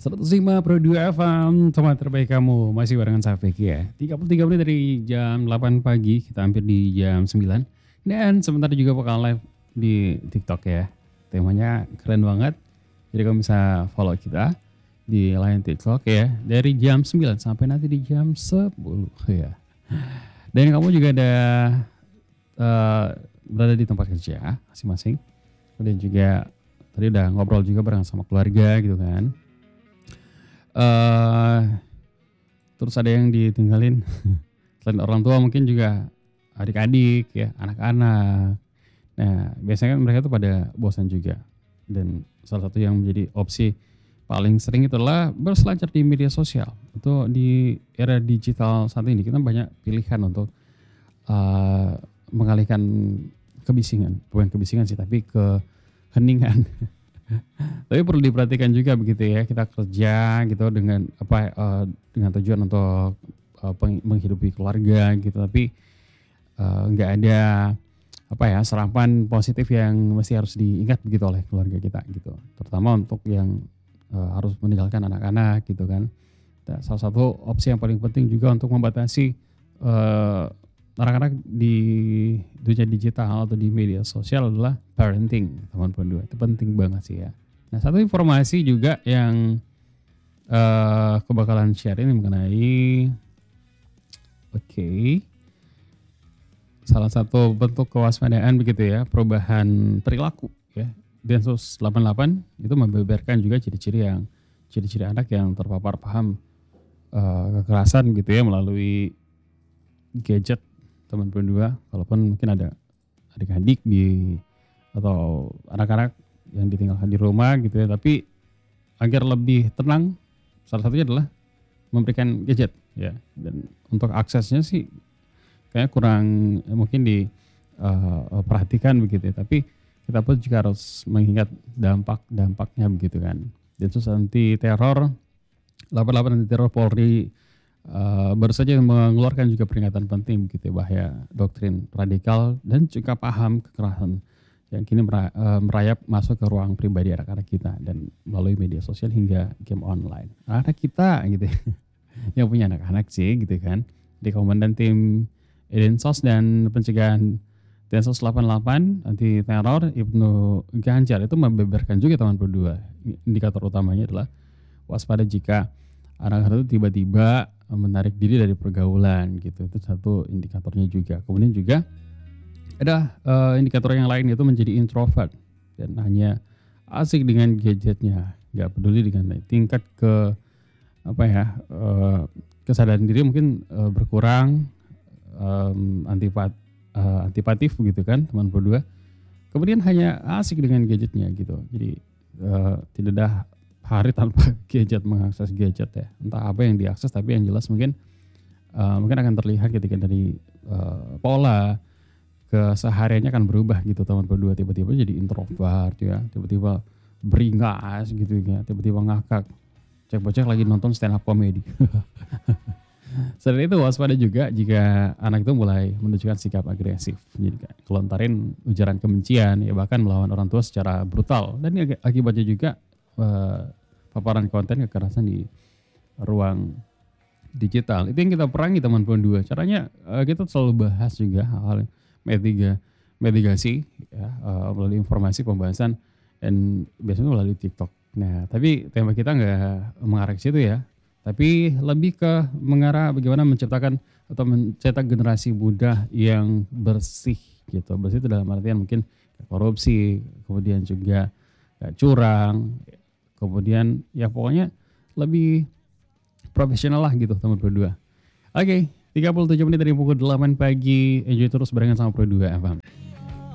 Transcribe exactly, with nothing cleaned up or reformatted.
seratus lima Pro dua F M, teman terbaik kamu. Masih barengan saya Vicky ya. tiga puluh tiga menit dari jam delapan pagi, kita hampir di jam sembilan. Dan sebentar juga bakal live di TikTok ya. Temanya keren banget. Jadi kamu bisa follow kita di line TikTok ya. Dari jam sembilan sampai nanti di jam sepuluh ya. Dan kamu juga ada uh, berada di tempat kerja masing-masing. Kemudian juga tadi udah ngobrol juga bareng sama keluarga gitu kan. Uh, terus ada yang ditinggalin selain orang tua mungkin juga adik-adik ya, anak-anak. Nah biasanya kan mereka tuh pada bosan juga. Dan salah satu yang menjadi opsi paling sering itu adalah berselancar di media sosial. Itu di era digital saat ini kita banyak pilihan untuk uh, mengalihkan kebisingan. Bukan kebisingan sih, tapi keheningan. Tapi perlu diperhatikan juga begitu ya, kita kerja gitu dengan apa uh, dengan tujuan untuk uh, peng- menghidupi keluarga gitu, tapi nggak uh, ada apa ya serapan positif yang mesti harus diingat begitu oleh keluarga kita gitu, terutama untuk yang uh, harus meninggalkan anak-anak gitu kan. Nah, salah satu opsi yang paling penting juga untuk membatasi uh, anak-anak di dunia digital atau di media sosial adalah parenting, teman berdua. Itu penting banget sih ya. Nah, satu informasi juga yang uh, kebakalan share ini mengenai oke okay, salah satu bentuk kewaspadaan begitu ya, perubahan perilaku ya. Densus delapan puluh delapan itu membeberkan juga ciri-ciri yang ciri-ciri anak yang terpapar paham uh, kekerasan gitu ya melalui gadget, teman berdua. Kalaupun mungkin ada adik-adik di atau anak-anak yang ditinggalkan di rumah gitu ya, tapi agar lebih tenang salah satunya adalah memberikan gadget ya. Dan untuk aksesnya sih kayak kurang mungkin diperhatikan uh, begitu ya, tapi kita pun juga harus mengingat dampak-dampaknya begitu kan. Densus anti teror delapan puluh delapan anti teror Polri Uh, baru saja mengeluarkan juga peringatan penting begitu bahaya doktrin radikal dan juga paham kekerasan yang kini merayap masuk ke ruang pribadi anak-anak kita dan melalui media sosial hingga game online. Anak kita gitu yang punya anak-anak sih gitu kan. Di Komandan Tim Edensos dan Pencegahan Densus delapan puluh delapan anti teror Ibnu Ganjar itu membeberkan juga teman berdua. Indikator utamanya adalah waspada jika anak-anak itu tiba-tiba menarik diri dari pergaulan gitu. Itu satu indikatornya juga. Kemudian juga ada uh, indikator yang lain, yaitu menjadi introvert dan hanya asik dengan gadgetnya, nggak peduli dengan tingkat ke apa ya uh, kesadaran diri mungkin uh, berkurang, um, antipat uh, antipatif begitu kan teman berdua. Kemudian hanya asik dengan gadgetnya gitu. Jadi uh, tidak ada hari tanpa gadget, mengakses gadget ya. Entah apa yang diakses, tapi yang jelas mungkin uh, mungkin akan terlihat ketika dari uh, pola kesehariannya akan berubah gitu teman berdua. Tiba-tiba jadi introvert ya, tiba-tiba beringas gitu ya, tiba-tiba ngakak. Cek-cek lagi nonton stand up comedy. Selain itu waspada juga jika anak itu mulai menunjukkan sikap agresif, jadi kelontarin ujaran kebencian ya, bahkan melawan orang tua secara brutal, dan ini akibatnya juga Uh, paparan konten kekerasan di ruang digital. Itu yang kita perangi teman berdua. Caranya uh, kita selalu bahas juga hal-hal metiga, mitigasi ya, uh, melalui informasi pembahasan dan biasanya melalui TikTok. Nah, tapi tema kita nggak mengarah ke situ ya, tapi lebih ke mengarah bagaimana menciptakan atau mencetak generasi muda yang bersih gitu. Bersih itu dalam artian mungkin korupsi, kemudian juga gak curang, kemudian ya pokoknya lebih profesional lah gitu teman berdua. Oke, okay, tiga puluh tujuh menit dari pukul delapan pagi. Enjoy terus barengan sama Pro dua F M.